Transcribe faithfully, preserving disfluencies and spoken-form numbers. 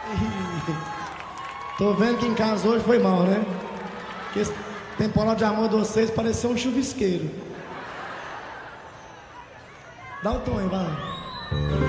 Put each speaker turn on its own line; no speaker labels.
Tô vendo que em casa hoje foi mal, né? Porque esse temporal de amor de vocês pareceu um chuvisqueiro. Dá um tom aí, vai.